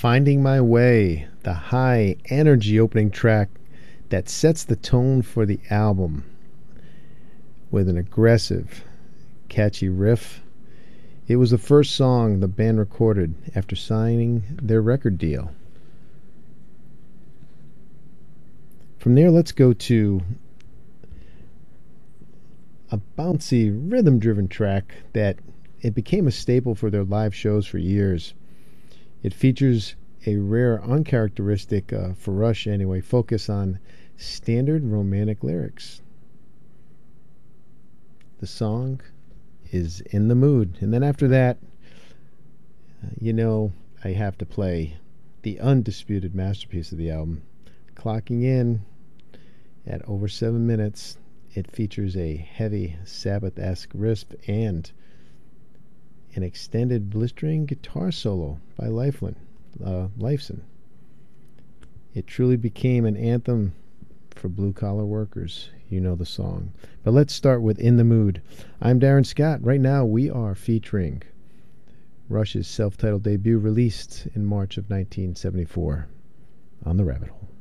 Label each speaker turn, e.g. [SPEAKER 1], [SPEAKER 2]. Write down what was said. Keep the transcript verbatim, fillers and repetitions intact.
[SPEAKER 1] Finding My Way, the high energy opening track that sets the tone for the album with an aggressive, catchy riff. It was the first song the band recorded after signing their record deal. From there, let's go to a bouncy, rhythm-driven track that it became a staple for their live shows for years. It features a rare, uncharacteristic, uh, for Rush anyway, focus on standard romantic lyrics. The song is In the Mood. And then after that, uh, you know, I have to play the undisputed masterpiece of the album. Clocking in at over seven minutes, it features a heavy Sabbath-esque riff and an extended blistering guitar solo by Lifelin, uh, Lifeson. It truly became an anthem for blue-collar workers. You know the song. But let's start with In the Mood. I'm Darren Scott. Right now we are featuring Rush's self-titled debut released in March of nineteen seventy-four on The Rabbit Hole.